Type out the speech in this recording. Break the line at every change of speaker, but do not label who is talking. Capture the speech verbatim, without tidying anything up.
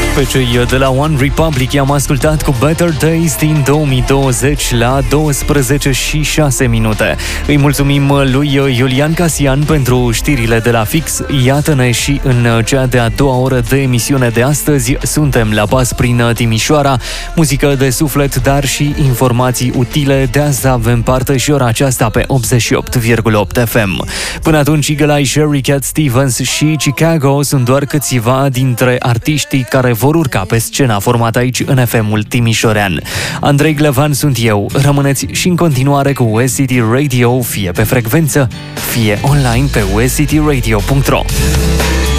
Pe cei de la One Republic i-am ascultat cu Better Days din două mii douăzeci la douăsprezece și șase minute. Îi mulțumim lui Iulian Casian pentru știrile de la Fix. Iată-ne și în cea de-a doua oră de emisiune de astăzi. Suntem la pas prin Timișoara, muzică de suflet, dar și informații utile. De azi avem parte și ora aceasta pe optzeci și opt virgulă opt F M. Până atunci, Eagle Eye, Sherry Cat Stevens și Chicago sunt doar câțiva dintre artiștii care vor urca pe scena formată aici în F M-ul timișorean. Andrei Glevan sunt eu. Rămâneți și în continuare cu U S C T Radio, fie pe frecvență, fie online pe u s c t radio punct r o.